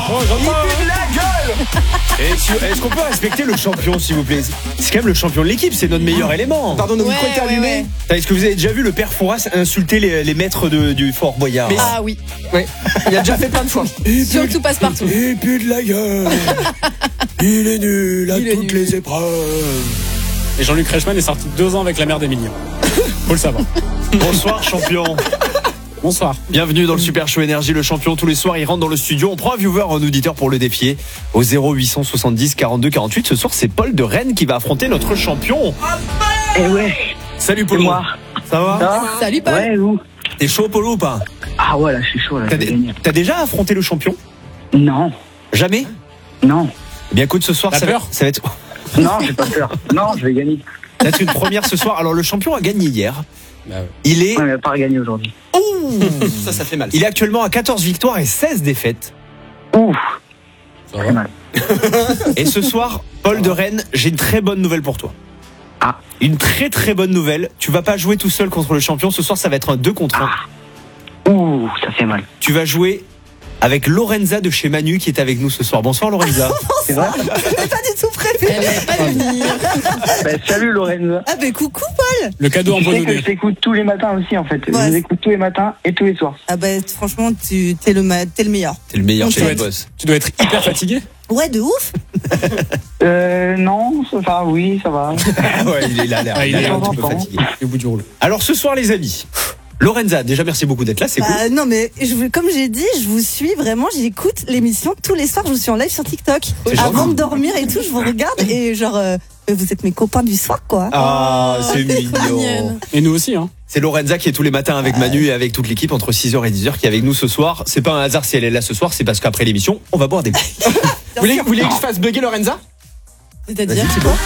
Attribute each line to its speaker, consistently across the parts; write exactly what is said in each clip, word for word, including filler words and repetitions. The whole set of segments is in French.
Speaker 1: Oh, j'entends.
Speaker 2: Il pue de la gueule.
Speaker 3: Et si- Est-ce qu'on peut respecter le champion, s'il vous plaît? C'est quand même le champion de l'équipe, c'est notre meilleur élément.
Speaker 2: Pardon, nos
Speaker 4: Ouais,
Speaker 2: micros étaient
Speaker 4: ouais,
Speaker 2: allumés.
Speaker 4: ouais.
Speaker 3: Est-ce que vous avez déjà vu le père Fouras insulter les, les maîtres de- du Fort Boyard?
Speaker 2: Mais-
Speaker 4: Ah oui,
Speaker 2: Ouais. Il a déjà fait plein de fois.
Speaker 4: surtout passe partout.
Speaker 3: Il pue de la gueule. Il est nul à
Speaker 4: Il est
Speaker 3: toutes
Speaker 4: nul.
Speaker 3: les épreuves.
Speaker 1: Et Jean-Luc Reichmann est sorti deux ans avec la mère d'Emilien. Faut le savoir.
Speaker 3: Bonsoir, champion.
Speaker 1: Bonsoir.
Speaker 3: Bienvenue dans le Super Show Énergie, le champion. Tous les soirs, il rentre dans le studio. On prend un viewer, un auditeur pour le défier au zéro huit cent soixante-dix quarante-deux quarante-huit. Ce soir, c'est Paul de Rennes qui va affronter notre champion.
Speaker 5: Eh ouais,
Speaker 3: Salut Paul.
Speaker 5: c'est moi.
Speaker 3: Ça va?
Speaker 5: Ça va?
Speaker 4: Salut Paul.
Speaker 5: Ouais, vous?
Speaker 3: T'es chaud, Polo, ou pas?
Speaker 5: Ah ouais, là, je suis chaud, là,
Speaker 3: T'as
Speaker 5: je vais
Speaker 3: dé-
Speaker 5: gagner.
Speaker 3: t'as déjà affronté le champion?
Speaker 5: Non,
Speaker 3: Jamais?
Speaker 5: non,
Speaker 3: Eh bien, écoute, ce soir,
Speaker 1: T'as
Speaker 3: ça va,
Speaker 1: peur
Speaker 3: ça va être.
Speaker 5: non, j'ai pas peur. Non, je vais gagner.
Speaker 3: Ça va être une première ce soir. Alors, le champion a gagné hier.
Speaker 1: Bah ouais.
Speaker 3: Il est,
Speaker 5: Ouais, mais pas gagner aujourd'hui.
Speaker 2: Ça, ça fait mal.
Speaker 3: il est actuellement à quatorze victoires et seize défaites.
Speaker 5: Ouf,
Speaker 1: Ça
Speaker 5: c'est
Speaker 1: va.
Speaker 5: mal.
Speaker 3: Et ce soir, Paul de Rennes, j'ai une très bonne nouvelle pour toi.
Speaker 5: Ah.
Speaker 3: Une très très bonne nouvelle. Tu vas pas jouer tout seul contre le champion. Ce soir, ça va être un deux contre un.
Speaker 5: Ouh, ça fait mal.
Speaker 3: Tu vas jouer avec Lorenza de chez Manu qui est avec nous ce soir. Bonsoir Lorenza.
Speaker 5: C'est vrai?
Speaker 6: J'avais pas du tout prévu.
Speaker 4: Elle est pas venir.
Speaker 5: Bah, salut Lorenza.
Speaker 6: Ah bah coucou Paul.
Speaker 1: Le cadeau
Speaker 5: Tu sais que
Speaker 1: empoisonné.
Speaker 5: je t'écoute tous les matins aussi, en fait. Je
Speaker 6: Ouais.
Speaker 5: vous écoute tous les matins et tous les soirs.
Speaker 6: Ah bah franchement tu t'es le ma- t'es le meilleur.
Speaker 3: T'es le meilleur
Speaker 6: On
Speaker 3: chez
Speaker 1: Tu dois,
Speaker 3: les
Speaker 1: être,
Speaker 3: boss.
Speaker 1: tu dois être hyper fatigué.
Speaker 6: Ouais de ouf.
Speaker 5: Euh, non, enfin, oui, ça va.
Speaker 3: Ouais, il est là, l'air.
Speaker 1: Ah, il
Speaker 3: il a
Speaker 1: est
Speaker 3: l'air un
Speaker 5: là,
Speaker 3: petit peu
Speaker 5: j'entends.
Speaker 3: fatigué.
Speaker 1: Et au bout du rouleau.
Speaker 3: Alors ce soir les amis, Lorenza, déjà merci beaucoup d'être là, c'est cool.
Speaker 6: Bah non mais je, veux- comme j'ai dit, je vous suis vraiment, j'écoute l'émission tous les soirs, je suis en live sur TikTok.
Speaker 3: C'est
Speaker 6: Avant
Speaker 3: gentil.
Speaker 6: de dormir et tout, je vous regarde et genre euh, vous êtes mes copains du soir quoi.
Speaker 3: Ah, c'est
Speaker 4: t'es
Speaker 3: mignon.
Speaker 4: mignonne.
Speaker 1: Et nous aussi, hein.
Speaker 3: C'est Lorenza qui est tous les matins avec Manu et avec toute l'équipe entre six heures et dix heures qui est avec nous ce soir. C'est pas un hasard si elle est là ce soir, c'est parce qu'après l'émission, on va boire des coups.
Speaker 2: Vous voulez, vous voulez que je fasse bugger Lorenza?
Speaker 4: C'est-à-dire
Speaker 3: Vas-y, c'est bon.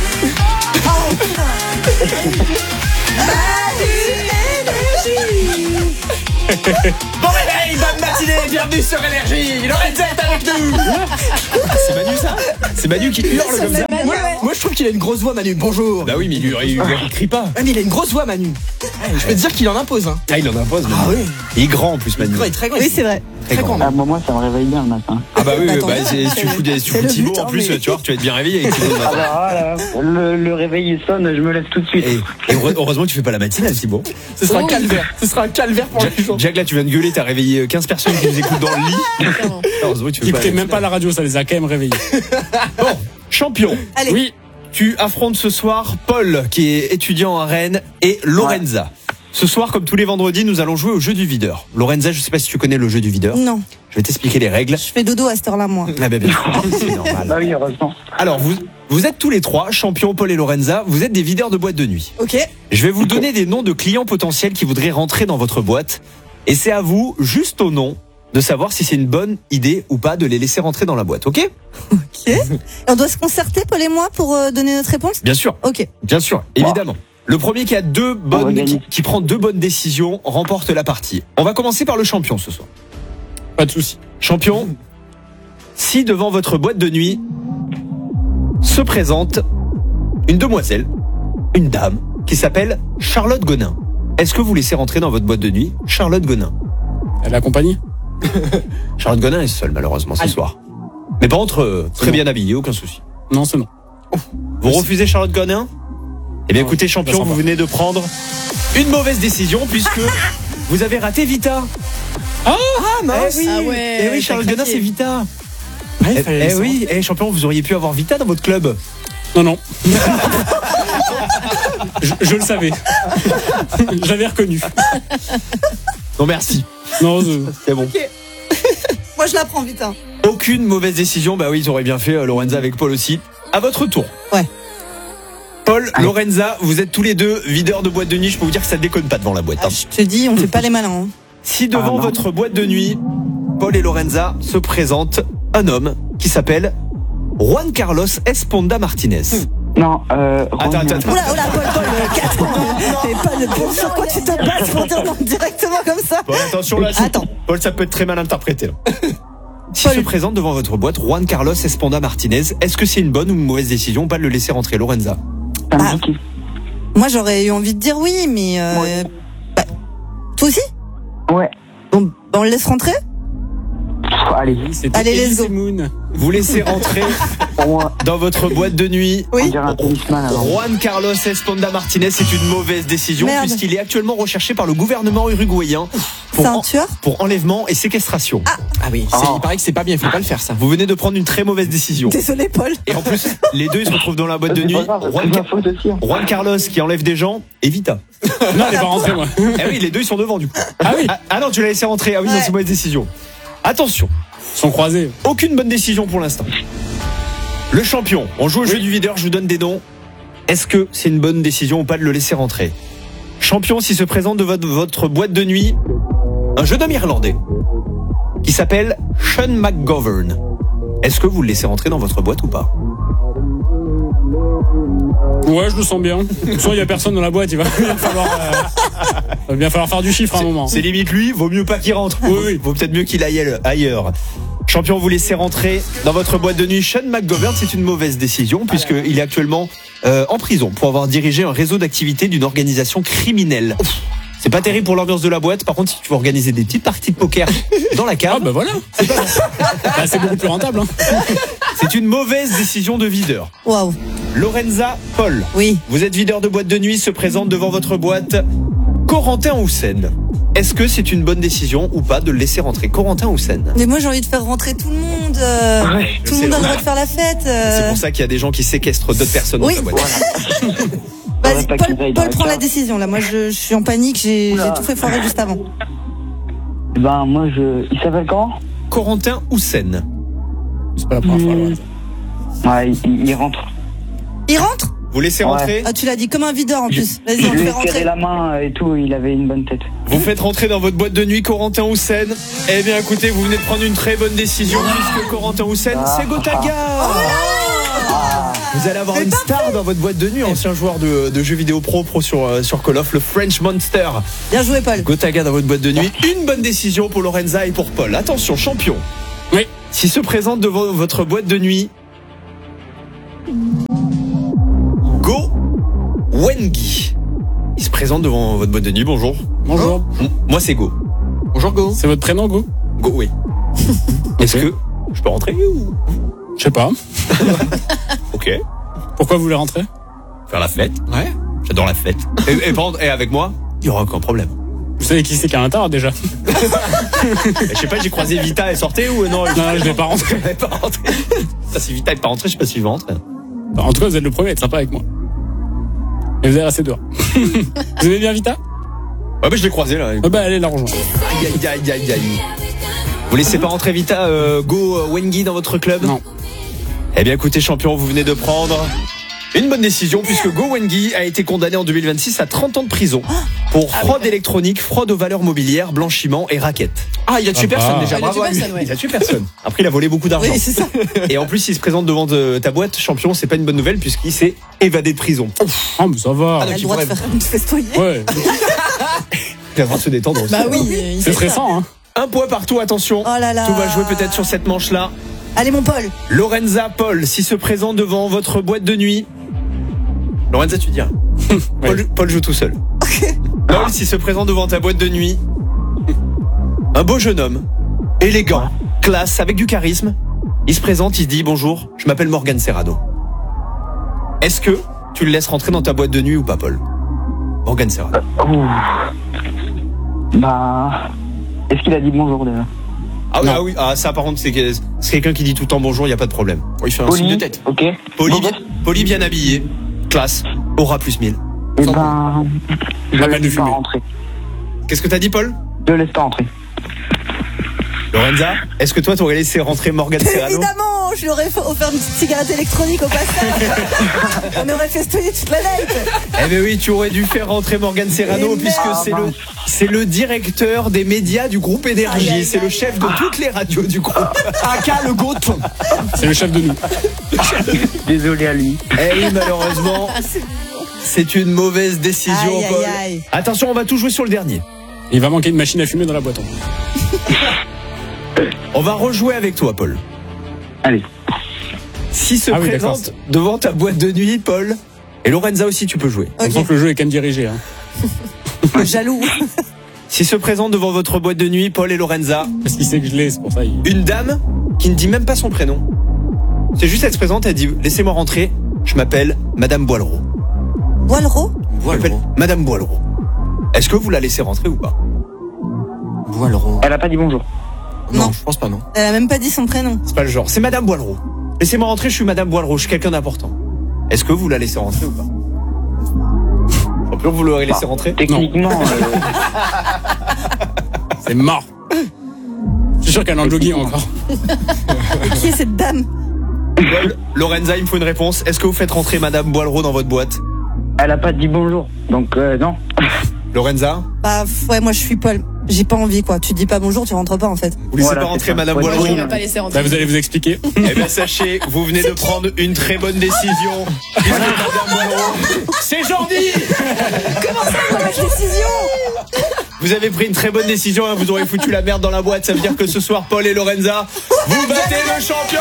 Speaker 2: Bon réveil, bonne matinée, bienvenue sur Énergie. Lorenza est avec nous.
Speaker 3: C'est Manu ça? C'est Manu qui hurle comme ça.
Speaker 6: Manu, ouais.
Speaker 2: Moi, je trouve qu'il a une grosse voix, Manu. Bonjour.
Speaker 3: Bah oui, mais il, il, il crie pas.
Speaker 2: Ouais, mais il a une grosse voix, Manu. Ouais, je peux te dire qu'il en impose. Hein.
Speaker 3: Ah, il en impose Manu.
Speaker 2: Ah oui.
Speaker 3: Il est grand en plus Manu.
Speaker 2: Il est très grand.
Speaker 6: Oui c'est vrai.
Speaker 3: Très grand.
Speaker 5: Ah, moi, moi, ça me réveille bien le matin.
Speaker 3: Ah bah oui,
Speaker 6: Bah,
Speaker 3: oui,
Speaker 6: tant
Speaker 3: bah,
Speaker 6: mieux.
Speaker 3: c'est- si tu fous des, si tu
Speaker 6: C'est
Speaker 3: fous
Speaker 6: le
Speaker 3: Thibaut
Speaker 6: but,
Speaker 3: en
Speaker 6: hein,
Speaker 3: plus,
Speaker 6: mais-
Speaker 3: tu vois, tu vas être bien réveillé avec Thibaut le matin.
Speaker 5: Alors, ah là, le, le réveil il sonne, je me lève tout de suite.
Speaker 3: Et, et heure- heureusement que tu fais pas la matinale, Thibaut.
Speaker 2: Ce sera un
Speaker 4: Oh.
Speaker 2: calvaire. Ce sera un calvaire pour
Speaker 3: Jack,
Speaker 2: les gens.
Speaker 3: Jack, là, tu viens de gueuler, t'as réveillé quinze personnes qui nous écoutent dans le lit.
Speaker 4: Clairement.
Speaker 3: Heureusement que tu fais
Speaker 1: Ils
Speaker 3: pas
Speaker 1: écoutaient
Speaker 3: la
Speaker 1: même pas la radio, ça les a quand même réveillés.
Speaker 3: Bon, champion.
Speaker 6: Allez.
Speaker 1: Oui.
Speaker 3: Tu affrontes ce soir Paul, qui est étudiant à Rennes, et Lorenza. Ce soir, comme tous les vendredis, nous allons jouer au jeu du videur. Lorenza, je sais pas si tu connais le jeu du videur.
Speaker 6: Non,
Speaker 3: Je vais t'expliquer les règles.
Speaker 6: je fais dodo à cette heure-là moi.
Speaker 3: Ah ben bien sûr, c'est normal.
Speaker 5: Bah oui, heureusement.
Speaker 3: Alors, vous, vous êtes tous les trois, champions Paul et Lorenza, vous êtes des videurs de boîtes de nuit.
Speaker 6: Ok.
Speaker 3: Je vais vous donner des noms de clients potentiels qui voudraient rentrer dans votre boîte. Et c'est à vous, juste au nom, de savoir si c'est une bonne idée ou pas de les laisser rentrer dans la boîte, ok?
Speaker 6: Ok. Et on doit se concerter Paul et moi pour euh, donner notre réponse.
Speaker 3: Bien sûr,
Speaker 6: Ok.
Speaker 3: bien sûr, évidemment. Le premier qui a deux
Speaker 5: On va
Speaker 3: bonnes,
Speaker 5: gagner.
Speaker 3: qui, qui prend deux bonnes décisions remporte la partie. On va commencer par le champion ce soir.
Speaker 1: Pas de soucis.
Speaker 3: Champion, si devant votre boîte de nuit se présente une demoiselle, une dame, qui s'appelle Charlotte Gonin, est-ce que vous laissez rentrer dans votre boîte de nuit Charlotte Gonin?
Speaker 1: Elle est accompagnée.
Speaker 3: Charlotte Gonin est seule malheureusement ce
Speaker 2: Aïe.
Speaker 3: soir. Mais par contre, euh, très
Speaker 1: non.
Speaker 3: bien habillée, aucun souci.
Speaker 1: Non, c'est non.
Speaker 3: Vous refusez Charlotte Gonin? Eh bien
Speaker 1: Non,
Speaker 3: écoutez
Speaker 1: je
Speaker 3: champion,
Speaker 1: sens
Speaker 3: vous
Speaker 1: pas.
Speaker 3: venez de prendre une mauvaise décision puisque vous avez raté Vita.
Speaker 2: Ah mince.
Speaker 3: Eh oui,
Speaker 4: Ah ouais,
Speaker 3: eh oui
Speaker 4: t'as
Speaker 3: Charlotte Gonin
Speaker 4: craqué.
Speaker 3: c'est Vita.
Speaker 2: Ouais,
Speaker 3: Eh,
Speaker 2: fallait
Speaker 3: eh
Speaker 2: laisser
Speaker 3: oui, eh champion, vous auriez pu avoir Vita dans votre club.
Speaker 1: Non, non. je, je le savais. J'avais reconnu.
Speaker 3: Non merci.
Speaker 1: Non, je-
Speaker 3: C'est bon.
Speaker 6: Moi je la prends vite hein.
Speaker 3: Aucune mauvaise décision. Bah oui, ils auraient bien fait euh, Lorenza avec Paul aussi. À votre tour.
Speaker 6: Ouais.
Speaker 3: Paul, Lorenza, vous êtes tous les deux videurs de boîte de nuit. Je peux vous dire que ça déconne pas devant la boîte.
Speaker 6: Ah,
Speaker 3: hein.
Speaker 6: je te dis, on fait pas les malins. hein.
Speaker 3: Si devant
Speaker 5: Ah, non.
Speaker 3: votre boîte de nuit, Paul et Lorenza se présente un homme qui s'appelle Juan Carlos Esponda Martinez.
Speaker 5: Non, euh.
Speaker 3: Attends,
Speaker 5: Romain.
Speaker 3: attends, attends.
Speaker 6: Oula, oula, Paul, Paul, euh, quatre. Mais pas de sur quoi tu te bases pour dire non directement comme ça.
Speaker 3: Paul, attention là.
Speaker 6: Attends.
Speaker 3: Paul, ça peut être très mal interprété. là. Si
Speaker 6: Paul.
Speaker 3: se présente devant votre boîte Juan Carlos Esponda Martinez, est-ce que c'est une bonne ou une mauvaise décision pas de le laisser rentrer, Lorenza?
Speaker 5: Ça me
Speaker 6: Ah.
Speaker 5: dit qui
Speaker 6: Moi j'aurais eu envie de dire oui, mais euh,
Speaker 5: Ouais.
Speaker 6: bah, toi aussi.
Speaker 5: Ouais.
Speaker 6: Bon, bah, on le laisse rentrer.
Speaker 5: Allez,
Speaker 1: C'était
Speaker 6: Allez, let's
Speaker 1: Elise
Speaker 6: go.
Speaker 1: et Moon.
Speaker 3: Vous laissez rentrer
Speaker 5: pour moi,
Speaker 3: dans votre boîte de nuit
Speaker 5: on
Speaker 6: Oui.
Speaker 5: dirait un tennisman alors.
Speaker 3: Juan Carlos Esponda Martinez. C'est une mauvaise décision
Speaker 6: Merde.
Speaker 3: puisqu'il est actuellement recherché par le gouvernement uruguayen pour,
Speaker 6: C'est un
Speaker 3: en-
Speaker 6: tueur.
Speaker 3: pour enlèvement et séquestration.
Speaker 2: Ah oui, c'est-
Speaker 5: Oh.
Speaker 2: il paraît que c'est pas bien, il faut pas le faire ça.
Speaker 3: Vous venez de prendre une très mauvaise décision.
Speaker 6: Désolé, Paul.
Speaker 3: Et en plus, les deux ils se retrouvent dans la boîte de
Speaker 5: C'est
Speaker 3: nuit.
Speaker 5: pas grave, c'est
Speaker 3: Juan,
Speaker 5: ma faute aussi. hein.
Speaker 3: Juan Carlos qui enlève des gens et Vita.
Speaker 1: Non, elle est pas rentrée, moi.
Speaker 3: Eh oui, les deux ils sont devant du coup.
Speaker 1: Ah oui,
Speaker 3: Ah, ah non, tu l'as laissé rentrer. Ah oui, non,
Speaker 6: Ouais.
Speaker 3: c'est une mauvaise décision. Attention,
Speaker 1: ils sont croisés.
Speaker 3: aucune bonne décision pour l'instant. Le champion, on joue au jeu du videur, je vous donne des noms. Est-ce que c'est une bonne décision ou pas de le laisser rentrer? Champion, s'il se présente de votre, votre boîte de nuit, un jeune homme irlandais qui s'appelle Sean McGovern. Est-ce que vous le laissez rentrer dans votre boîte ou pas?
Speaker 1: Ouais, je le sens bien. De toute façon, il y a personne dans la boîte, il va bien falloir, euh, va bien falloir faire du chiffre à un moment.
Speaker 3: C'est limite lui, vaut mieux pas qu'il rentre.
Speaker 1: Oui, oui.
Speaker 3: Vaut peut-être mieux qu'il aille ailleurs. Champion, vous laissez rentrer dans votre boîte de nuit Sean McGovern. C'est une mauvaise décision puisqu'il est actuellement euh, en prison pour avoir dirigé un réseau d'activités d'une organisation criminelle. C'est pas terrible pour l'ambiance de la boîte. Par contre, si tu veux organiser des petites parties de poker dans la
Speaker 1: Ah
Speaker 3: cave,
Speaker 1: bah voilà, c'est pas bah, c'est beaucoup plus rentable. Hein.
Speaker 3: c'est une mauvaise décision de videur.
Speaker 6: Waouh.
Speaker 3: Lorenza Paul,
Speaker 6: Oui.
Speaker 3: vous êtes videur de boîte de nuit, se présente devant votre boîte Corentin Houssen. Est-ce que c'est une bonne décision ou pas de le laisser rentrer Corentin Houssen?
Speaker 6: Mais moi, j'ai envie de faire rentrer tout le monde. euh,
Speaker 5: Ouais,
Speaker 6: tout
Speaker 3: je
Speaker 6: le monde
Speaker 3: sais.
Speaker 6: a le droit de faire la fête. euh.
Speaker 3: C'est pour ça qu'il y a des gens qui séquestrent d'autres personnes
Speaker 6: Oui.
Speaker 3: dans ta boîte.
Speaker 6: Vas-y,
Speaker 5: Faudrait pas
Speaker 6: Paul,
Speaker 5: qu'il aille
Speaker 6: Paul
Speaker 5: dans
Speaker 6: prend
Speaker 5: le
Speaker 6: la
Speaker 5: tas.
Speaker 6: décision là. Moi, je, je suis en panique. J'ai j'ai tout fait foirer juste avant.
Speaker 5: Ben, moi, je. Il s'appelle comment?
Speaker 3: Corentin Houssen.
Speaker 1: C'est pas la première fois. alors.
Speaker 5: Ouais, il, il rentre.
Speaker 6: Il rentre?
Speaker 3: Vous laissez
Speaker 5: Ouais.
Speaker 3: rentrer,
Speaker 6: Ah, tu l'as dit comme un videur en plus. Vas-y,
Speaker 5: Je
Speaker 6: on le
Speaker 5: lui
Speaker 6: fait
Speaker 5: ai serré
Speaker 6: rentrer.
Speaker 5: la main et tout, il avait une bonne tête.
Speaker 3: vous faites rentrer dans votre boîte de nuit Corentin Houssen. Eh bien écoutez, vous venez de prendre une très bonne décision puisque Corentin Houssen,
Speaker 5: Ah.
Speaker 3: c'est Gotaga. Vous allez avoir une star dans votre boîte de nuit, ancien joueur de, de jeux vidéo pro pro sur, euh, sur Call of, le French Monster.
Speaker 6: Bien joué, Paul.
Speaker 3: Gotaga dans votre boîte de nuit. Une bonne décision pour Lorenza et pour Paul. Attention, champion.
Speaker 1: Oui.
Speaker 3: S'il se présente devant votre boîte de nuit, Go Wengi. Il se présente devant votre boîte de nuit. Bonjour.
Speaker 1: Bonjour.
Speaker 3: Moi, c'est Go.
Speaker 2: Bonjour Go.
Speaker 1: C'est votre prénom, Go?
Speaker 3: Go, oui. Est-ce que je peux rentrer ou...
Speaker 1: Je sais pas.
Speaker 3: Ok.
Speaker 1: Pourquoi vous voulez rentrer?
Speaker 3: Faire la fête.
Speaker 2: Ouais.
Speaker 3: J'adore la fête. Et, et, par contre, et avec moi, il y aura aucun problème.
Speaker 1: Vous savez qui c'est qui est à l'intérieur déjà?
Speaker 3: Je sais pas, j'ai croisé Vita, elle sortait ou non?
Speaker 1: Non, je vais pas rentrer.
Speaker 3: Elle est pas rentrée. Ça, si Vita est pas rentrée, je sais pas si je vais rentrer.
Speaker 1: En tout cas, vous êtes le premier à être sympa avec moi. Et vous allez rester dehors. Vous aimez bien Vita?
Speaker 3: Ouais, bah je l'ai croisé là.
Speaker 1: Ah bah allez la rejoindre.
Speaker 3: Aïe, aïe, aïe, aïe, aïe. Vous laissez pas rentrer Vita, euh, Go euh, Wengi dans votre club?
Speaker 1: Non.
Speaker 3: Eh bien écoutez champion, vous venez de prendre une bonne décision puisque Go Wengi a été condamné en deux mille vingt-six à trente ans de prison pour fraude électronique, fraude aux valeurs mobilières, blanchiment et raquette.
Speaker 2: Ah, il a tué
Speaker 1: Ah,
Speaker 2: personne
Speaker 1: bah.
Speaker 2: déjà,
Speaker 4: Il a tué
Speaker 2: bravo à lui.
Speaker 4: personne, ouais.
Speaker 3: Il a tué personne. Après il a volé beaucoup d'argent.
Speaker 6: Oui, c'est ça.
Speaker 3: Et en plus il se présente devant de- ta boîte champion, c'est pas une bonne nouvelle puisqu'il s'est évadé de prison.
Speaker 1: Ah mais ça va.
Speaker 3: Ah,
Speaker 6: Il a
Speaker 3: donc
Speaker 6: le
Speaker 3: il
Speaker 6: droit de
Speaker 3: pourrait-
Speaker 6: faire de festoyer.
Speaker 1: Ouais.
Speaker 3: Il va devoir se détendre aussi.
Speaker 4: Bah oui, il
Speaker 1: C'est
Speaker 4: fait ça.
Speaker 1: stressant, hein.
Speaker 3: Un point partout, attention.
Speaker 6: Oh là là.
Speaker 3: Tout va jouer peut-être sur cette manche-là.
Speaker 6: Allez, mon Paul.
Speaker 3: Lorenza Paul, s'il se présente devant votre boîte de nuit. Lorenza, tu dis rien. Paul, Paul joue tout seul. Paul, s'il se présente devant ta boîte de nuit. Un beau jeune homme, élégant, classe, avec du charisme. Il se présente, il se dit bonjour, je m'appelle Morgan Serrano. Est-ce que tu le laisses rentrer dans ta boîte de nuit ou pas, Paul? Morgan Serrano.
Speaker 5: Ouh. Bah. Est-ce qu'il a dit bonjour déjà?
Speaker 3: Ah oui,
Speaker 1: Non.
Speaker 3: ah oui, ah, ça par contre, c'est que- c'est quelqu'un qui dit tout le temps bonjour, il n'y a pas de problème.
Speaker 2: Il fait un
Speaker 5: Poli,
Speaker 2: signe de tête.
Speaker 5: ok.
Speaker 3: Poli,
Speaker 5: Bon,
Speaker 3: Poli bien habillé, classe, aura plus mille.
Speaker 5: Eh ben. Je
Speaker 1: Pas
Speaker 5: le
Speaker 1: mal de
Speaker 5: laisse pas
Speaker 1: fumée.
Speaker 5: rentrer.
Speaker 3: Qu'est-ce que t'as dit, Paul?
Speaker 5: Je le laisse pas rentrer.
Speaker 3: Lorenza, est-ce que toi t'aurais laissé rentrer Morgan Serrano?
Speaker 6: Évidemment, je lui aurais fait- offert une petite cigarette électronique au passage. On aurait festoyé toute la night.
Speaker 3: Eh ben oui, tu aurais dû faire rentrer Morgan Serrano
Speaker 6: Mais
Speaker 3: puisque
Speaker 6: merde.
Speaker 3: c'est le c'est le directeur des médias du groupe
Speaker 6: Aïe,
Speaker 3: Énergie,
Speaker 6: aïe,
Speaker 3: c'est le
Speaker 6: aïe.
Speaker 3: chef de toutes les radios du groupe.
Speaker 2: Aka le goton.
Speaker 1: C'est le chef de nous.
Speaker 5: Désolé à lui.
Speaker 3: Eh oui, malheureusement, c'est une mauvaise décision,
Speaker 6: Aïe,
Speaker 3: Paul.
Speaker 6: aïe, aïe.
Speaker 3: Attention, on va tout jouer sur le dernier.
Speaker 1: Il va manquer une machine à fumer dans la boîte.
Speaker 3: On va rejouer avec toi, Paul.
Speaker 5: Allez.
Speaker 3: Si se
Speaker 1: Ah oui, d'accord.
Speaker 3: présente devant ta boîte de nuit, Paul, et Lorenza aussi, tu peux jouer.
Speaker 1: On sent
Speaker 6: Ok.
Speaker 1: que le jeu est quand même dirigé. Hein.
Speaker 3: Si
Speaker 6: Jaloux.
Speaker 3: Si se présente devant votre boîte de nuit Paul et Lorenza,
Speaker 1: Parce qu'il sait que je l'ai, c'est pour ça. Il...
Speaker 3: une dame qui ne dit même pas son prénom. C'est juste elle se présente, elle dit laissez-moi rentrer, je m'appelle Madame Boileau.
Speaker 6: Boileau.
Speaker 3: Je m'appelle Madame Boileau. Est-ce que vous la laissez rentrer ou pas?
Speaker 2: Voileron.
Speaker 5: Elle a pas dit bonjour.
Speaker 3: Non,
Speaker 6: Non.
Speaker 3: je pense pas, non.
Speaker 6: Elle a même pas dit son prénom.
Speaker 3: C'est pas le genre. C'est Madame Boileau. Laissez-moi rentrer, je suis Madame Boileau, je suis quelqu'un d'important. Est-ce que vous la laissez rentrer ou pas? Champion, vous l'aurez laissé rentrer?
Speaker 5: Techniquement, euh,
Speaker 1: C'est mort. Je suis sûr qu'elle est en jogging encore.
Speaker 6: Et qui est cette dame?
Speaker 3: Paul, Lorenza, il me faut une réponse. Est-ce que vous faites rentrer Madame Boileau dans votre boîte?
Speaker 5: elle a pas dit bonjour. Donc, euh, non.
Speaker 3: Lorenza,
Speaker 6: Bah ouais, moi je suis Paul. J'ai pas envie quoi. Tu dis pas bonjour, tu rentres pas en fait.
Speaker 3: vous laissez
Speaker 5: Voilà,
Speaker 3: pas
Speaker 5: c'est
Speaker 3: rentrer
Speaker 5: ça.
Speaker 3: Madame
Speaker 5: Ouais,
Speaker 3: Boileau?
Speaker 4: Moi, je
Speaker 5: oui,
Speaker 4: ne
Speaker 5: non.
Speaker 4: vais pas laisser
Speaker 1: Là,
Speaker 4: rentrer.
Speaker 1: vous allez vous expliquer.
Speaker 3: Eh bien, sachez, vous venez de prendre une très bonne décision. Puisque Madame Boileau, c'est Jordi!
Speaker 6: Mauvaise décision.
Speaker 3: Vous avez pris une très bonne décision, hein, vous aurez foutu la merde dans la boîte. Ça veut dire que ce soir, Paul et Lorenza, vous battez le champion!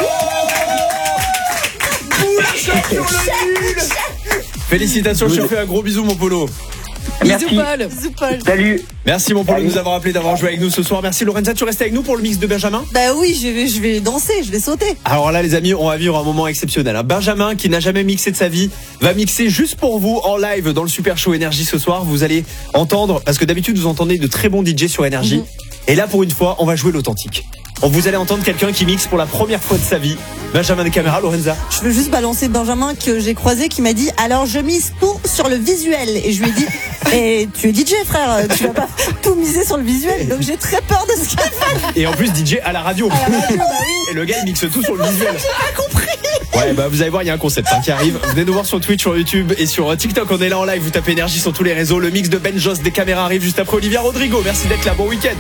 Speaker 3: Vous le champion, le nul! Félicitations, je te fais un gros bisou, mon Polo.
Speaker 4: Bisous,
Speaker 5: Merci.
Speaker 4: Paul.
Speaker 6: Bisous Paul.
Speaker 5: Salut.
Speaker 3: Merci, mon Polo, de nous avoir appelé, d'avoir joué avec nous ce soir. Merci, Lorenza, tu restes avec nous pour le mix de Benjamin?
Speaker 6: Bah oui, je vais, je vais danser, je vais sauter.
Speaker 3: Alors là, les amis, on va vivre un moment exceptionnel. hein. Benjamin, qui n'a jamais mixé de sa vie, va mixer juste pour vous en live dans le Super Show Énergie ce soir. Vous allez entendre, parce que d'habitude, vous entendez de très bons D J sur Énergie.
Speaker 6: Mhm.
Speaker 3: Et là, pour une fois, on va jouer l'authentique. On vous allez entendre quelqu'un qui mixe pour la première fois de sa vie. Benjamin des caméras, Lorenza.
Speaker 6: Je veux juste balancer Benjamin que j'ai croisé qui m'a dit alors je mise tout sur le visuel et je lui ai dit et tu es D J frère, tu vas pas tout miser sur le visuel donc j'ai très peur de ce qu'il fait
Speaker 3: Et en plus, D J à la radio.
Speaker 6: à la radio. Bah oui.
Speaker 3: Et le gars, il mixe tout sur le visuel. J'ai pas compris. Ouais, bah vous allez voir, il y a un concept hein, qui arrive. Venez nous voir sur Twitch, sur YouTube et sur TikTok. On est là en live. Vous tapez Énergie sur tous les réseaux. Le mix de Ben Joss des caméras arrive juste après Olivia Rodrigo. Merci d'être là. Bon week-end.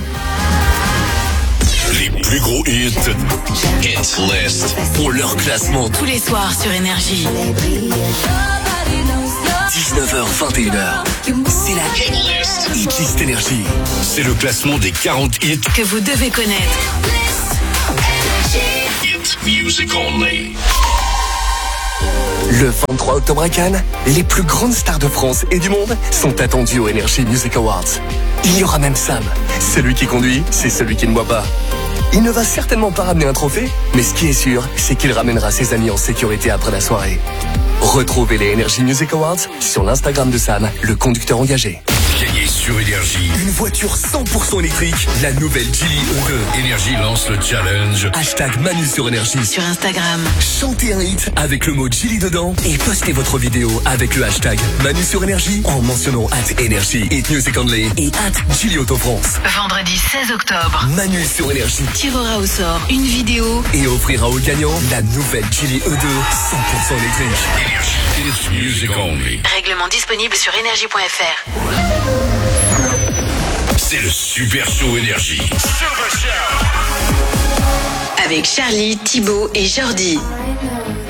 Speaker 7: Les plus gros hits Hit List ont leur classement.
Speaker 8: Tous les soirs sur Énergie.
Speaker 7: dix-neuf heures vingt et une heures. C'est la Hit List. Hit List Énergie. C'est le classement des quarante hits
Speaker 8: Que vous devez connaître.
Speaker 7: Hit Music Only. Le vingt-trois octobre à Cannes, les plus grandes stars de France et du monde sont attendues aux Energy Music Awards. Il y aura même Sam. Celui qui conduit, c'est celui qui ne boit pas. Il ne va certainement pas ramener un trophée, mais ce qui est sûr, c'est qu'il ramènera ses amis en sécurité après la soirée. Retrouvez les Energy Music Awards sur l'Instagram de Sam, le conducteur engagé.
Speaker 9: Gagné sur Énergie.
Speaker 7: Une voiture cent pour cent électrique, la nouvelle Geely E deux.
Speaker 9: Énergie lance le challenge.
Speaker 7: Hashtag Manu sur Énergie.
Speaker 8: Sur Instagram.
Speaker 7: Chantez un hit avec le mot Geely dedans et postez votre vidéo avec le hashtag Manu sur Énergie en mentionnant at Énergie, Hit Music Only et at Geely Auto France.
Speaker 8: Vendredi seize octobre.
Speaker 7: Manu sur Énergie
Speaker 8: Tirera au sort une vidéo
Speaker 7: et offrira aux gagnants la nouvelle Geely E deux cent pour cent électrique.
Speaker 9: Énergie. It's music only.
Speaker 8: Règlement disponible sur énergie point f r.
Speaker 9: C'est le Super Show Énergie.
Speaker 8: Avec Charlie, Thibaut et Jordi.